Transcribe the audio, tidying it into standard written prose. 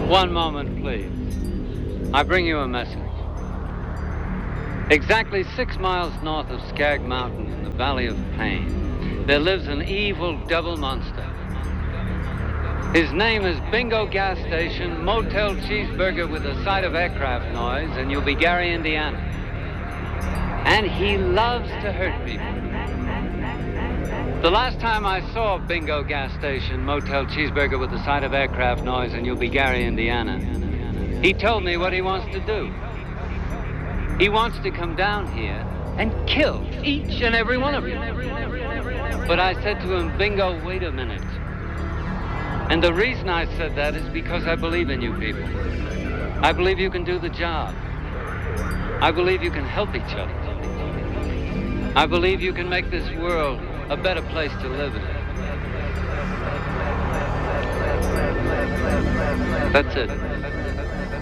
One moment, please. I bring you a message. Exactly 6 miles north of Skag Mountain in the Valley of Pain, there lives an evil devil monster. His name is Bingo Gas Station, Motel Cheeseburger with a side of aircraft noise, and you'll be Gary, Indiana. And he loves to hurt people. The last time I saw Bingo Gas Station, Motel Cheeseburger with a side of aircraft noise, and you'll be Gary, Indiana, he told me what he wants to do. He wants to come down here and kill each and every one of you. But I said to him, Bingo, wait a minute. And the reason I said that is because I believe in you people. I believe you can do the job. I believe you can help each other. I believe you can make this world a better place to live in. That's it.